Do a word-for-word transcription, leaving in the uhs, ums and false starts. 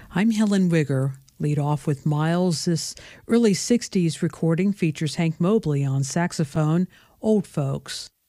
I'm Helen Wigger. Lead off with Miles. This early sixties recording features Hank Mobley on saxophone, Old Folks.